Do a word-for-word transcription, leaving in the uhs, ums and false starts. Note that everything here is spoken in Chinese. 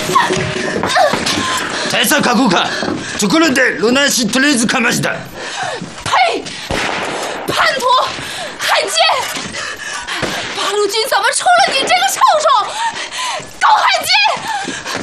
대사각오가ところでロナシとりあえずかました。 呸！叛徒，汉奸！八路军怎么出了你这个臭手？